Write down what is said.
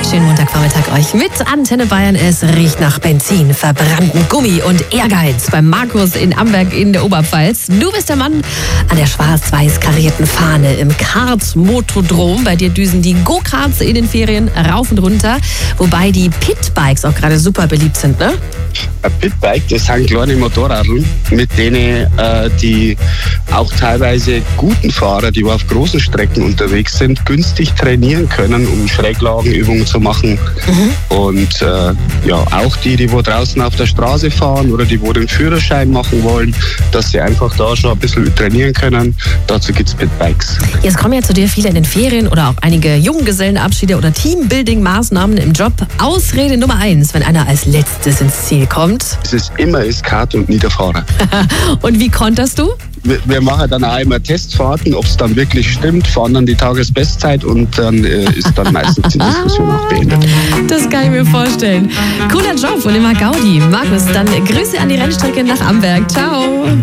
Schönen Montagvormittag euch mit Antenne Bayern. Es riecht nach Benzin, verbrannten Gummi und Ehrgeiz beim Markus in Amberg in der Oberpfalz. Du bist der Mann an der schwarz-weiß karierten Fahne im Kart-Motodrom. Bei dir düsen die Go-Karts in den Ferien rauf und runter, wobei die Pitbikes auch gerade super beliebt sind, ne? Ein Pitbike, das sind kleine Motorradl, mit denen die auch teilweise guten Fahrer, die auf großen Strecken unterwegs sind, günstig trainieren können, um Schräglagenübungen zu machen. Und auch die wo draußen auf der Straße fahren oder die wo den Führerschein machen wollen, dass sie einfach da schon ein bisschen trainieren können. Dazu gibt es Pitbikes. Jetzt kommen ja zu dir viele in den Ferien oder auch einige Junggesellenabschiede oder Teambuilding-Maßnahmen im Job. Ausrede Nummer 1, wenn einer als letztes ins Ziel kommt. Es ist immer Kart und nie der Fahrer. Und wie konterst du? Wir machen dann auch immer Testfahrten, ob es dann wirklich stimmt, fahren dann die Tagesbestzeit und dann ist dann meistens die Diskussion auch beendet. Das kann ich mir vorstellen. Cooler Job und immer Gaudi. Markus, dann Grüße an die Rennstrecke nach Amberg. Ciao.